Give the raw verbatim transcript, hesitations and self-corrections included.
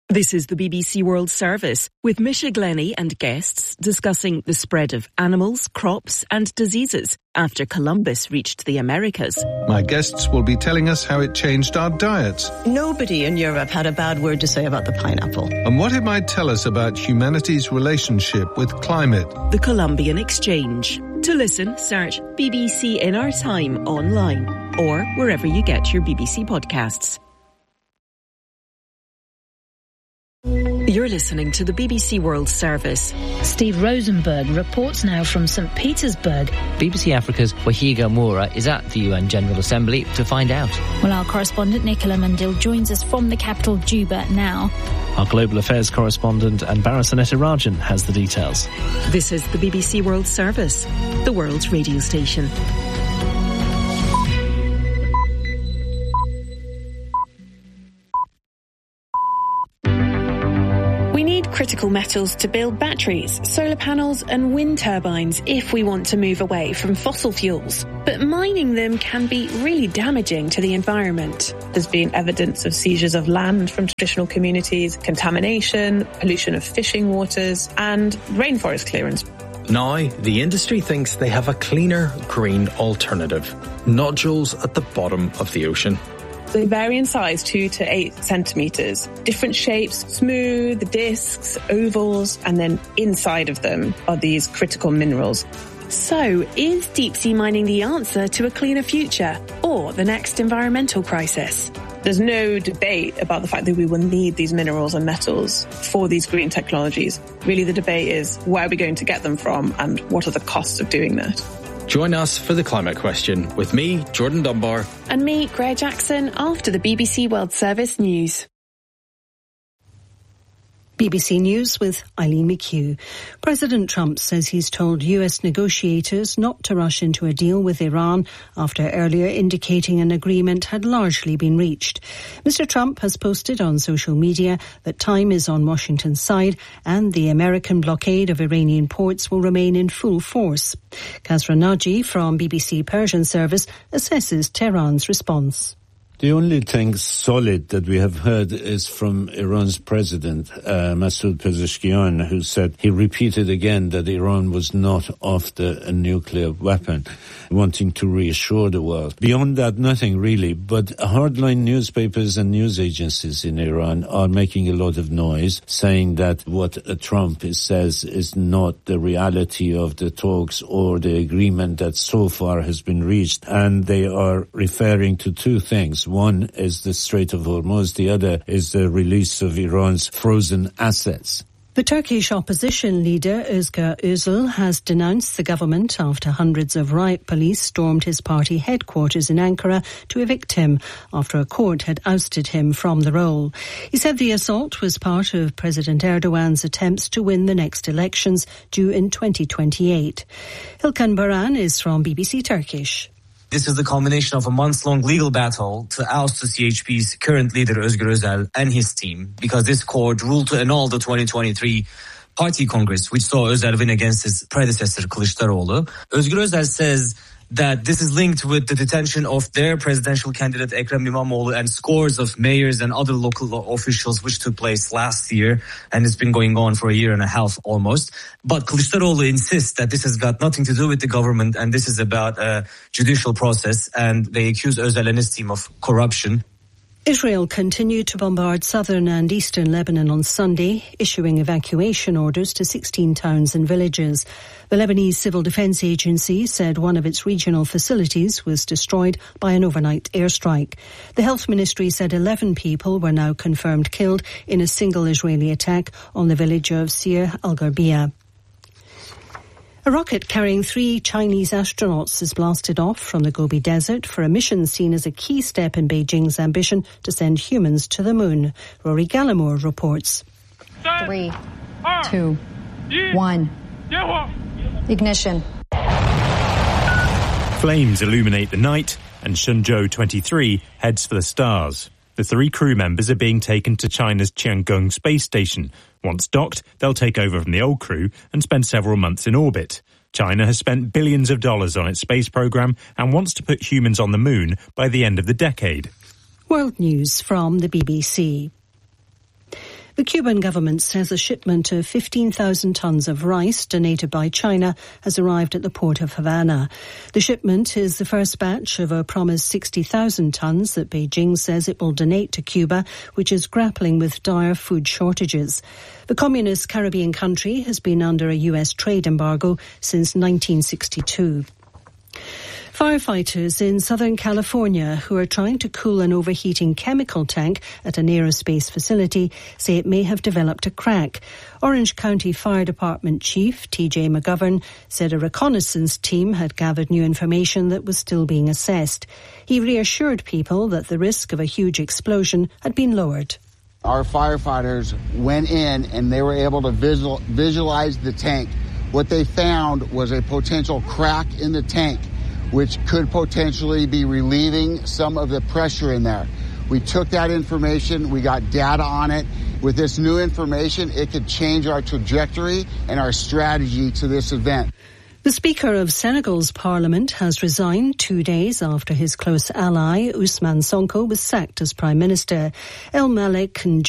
This is the B B C World Service, with Misha Glenny and guests discussing the spread of animals, crops and diseases after Columbus reached the Americas. My guests will be telling us how it changed our diets. Nobody in Europe had a bad word to say about the pineapple. And what it might tell us about humanity's relationship with climate. The Columbian Exchange. To listen, search B B C In Our Time online or wherever you get your B B C podcasts. You're listening to the B B C World Service. Steve Rosenberg reports now from Saint Petersburg. B B C Africa's Wahiga Moura is at the U N General Assembly to find out. Well, our correspondent Nicola Mundil joins us from the capital Juba now. Our global affairs correspondent and Barasanetta Rajan has the details. This is the B B C World Service, the world's radio station. Critical metals to build batteries, solar panels and wind turbines if we want to move away from fossil fuels. But mining them can be really damaging to the environment. There's been evidence of seizures of land from traditional communities, contamination, pollution of fishing waters and rainforest clearance. Now, the industry thinks they have a cleaner, green alternative. Nodules at the bottom of the ocean. They vary in size, two to eight centimetres. Different shapes, smooth, discs, ovals, and then inside of them are these critical minerals. So, is deep sea mining the answer to a cleaner future or the next environmental crisis? There's no debate about the fact that we will need these minerals and metals for these green technologies. Really, the debate is where are we going to get them from and what are the costs of doing that? Join us for The Climate Question with me, Jordan Dunbar. And me, Greer Jackson, after the B B C World Service News. B B C News with Eileen McHugh. President Trump says he's told U S negotiators not to rush into a deal with Iran after earlier indicating an agreement had largely been reached. Mister Trump has posted on social media that time is on Washington's side and the American blockade of Iranian ports will remain in full force. Kasra Naji from B B C Persian Service assesses Tehran's response. The only thing solid that we have heard is from Iran's president, uh, Masoud Pezeshkian, who said he repeated again that Iran was not after a nuclear weapon, wanting to reassure the world. Beyond that, nothing really, but hardline newspapers and news agencies in Iran are making a lot of noise, saying that what uh, Trump says is not the reality of the talks or the agreement that so far has been reached, and they are referring to two things. One is the Strait of Hormuz, the other is the release of Iran's frozen assets. The Turkish opposition leader Özgür Özel has denounced the government after hundreds of riot police stormed his party headquarters in Ankara to evict him after a court had ousted him from the role. He said the assault was part of President Erdogan's attempts to win the next elections due in twenty twenty-eight. Hilkan Baran is from B B C Turkish. This is the culmination of a months-long legal battle to oust the C H P's current leader Özgür Özel and his team, because this court ruled to annul the twenty twenty-three Party Congress, which saw Özel win against his predecessor Kılıçdaroğlu. Özgür Özel says that this is linked with the detention of their presidential candidate Ekrem İmamoğlu and scores of mayors and other local officials, which took place last year, and it's been going on for a year and a half almost. But Kılıçdaroğlu insists that this has got nothing to do with the government and this is about a judicial process, and they accuse Özel and his team of corruption. Israel continued to bombard southern and eastern Lebanon on Sunday, issuing evacuation orders to sixteen towns and villages. The Lebanese Civil Defense Agency said one of its regional facilities was destroyed by an overnight airstrike. The Health Ministry said eleven people were now confirmed killed in a single Israeli attack on the village of Sir al-Gharbia. A rocket carrying three Chinese astronauts is blasted off from the Gobi Desert for a mission seen as a key step in Beijing's ambition to send humans to the moon. Rory Gallimore reports. Three, two, one. Ignition. Flames illuminate the night, and Shenzhou twenty-three heads for the stars. The three crew members are being taken to China's Tiangong space station. Once docked, they'll take over from the old crew and spend several months in orbit. China has spent billions of dollars on its space program and wants to put humans on the moon by the end of the decade. World News from the B B C. The Cuban government says a shipment of fifteen thousand tons of rice donated by China has arrived at the port of Havana. The shipment is the first batch of a promised sixty thousand tons that Beijing says it will donate to Cuba, which is grappling with dire food shortages. The communist Caribbean country has been under a U S trade embargo since nineteen sixty-two. Firefighters in Southern California who are trying to cool an overheating chemical tank at an aerospace facility say it may have developed a crack. Orange County Fire Department Chief T J McGovern said a reconnaissance team had gathered new information that was still being assessed. He reassured people that the risk of a huge explosion had been lowered. Our firefighters went in and they were able to visual, visualize the tank. What they found was a potential crack in the tank, which could potentially be relieving some of the pressure in there. We took that information, we got data on it. With this new information, it could change our trajectory and our strategy to this event. The Speaker of Senegal's Parliament has resigned two days after his close ally, Ousmane Sonko, was sacked as Prime Minister. El Malik